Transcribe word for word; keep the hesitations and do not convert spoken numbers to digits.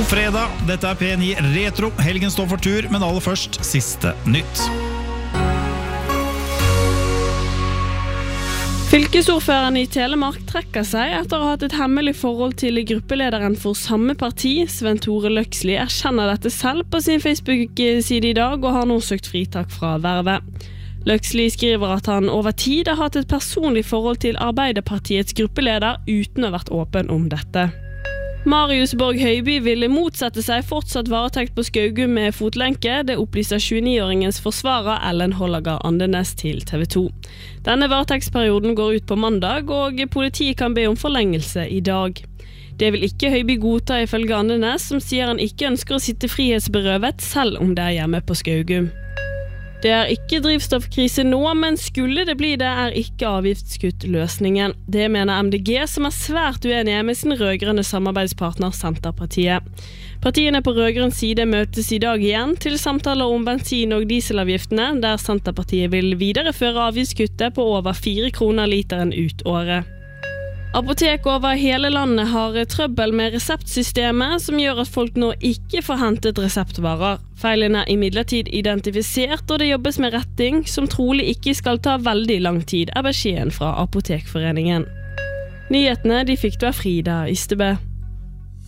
God fredag, dette er P ni Retro. Helgen står for tur, men aller først siste nytt. Fylkesordføreren i Telemark trekker seg etter å ha hatt et hemmelig forhold til gruppelederen for samme parti. Sven Tore Løksli erkjenner dette selv på sin Facebook-side i dag og har nå søkt fritak fra vervet. Løksli skriver at han over tid har hatt et personlig forhold til Arbeiderpartiets gruppeleder uten å ha vært åpen om dette. Marius Borg Høiby ville motsette seg fortsatt varetekt på Skaugum med fotlenke. Det opplyser tjueni-åringens forsvarer Ellen Hollager Andenes til T V to. Denne varetektsperioden går ut på mandag, og politiet kan be om forlengelse i dag. Det vil ikke Høiby godta ifølge Andenes, som sier han ikke ønsker å sitte frihetsberøvet selv om det er hjemme på Skaugum. Det er ikke drivstoffkrise nå, men skulle det bli det, er ikke avgiftskutt løsningen. Det mener M D G, som er svært uenige med sin rødgrønne samarbeidspartner Senterpartiet. Partiene på rødgrønn side møtes i dag igjen til samtaler om bensin- og dieselavgiftene, der Senterpartiet vil videreføre avgiftskuttet på over fire kroner literen ut året. Apotek over hele landet har trøbbel med reseptsystemet, som gjør at folk nå ikke får hentet reseptvarer. Feilen er imidlertid identifisert, og det jobbes med retting, som trolig ikke skal ta veldig lang tid, er beskjeden fra Apotekforeningen. Nyhetene de fikk du av Frida Ystebø.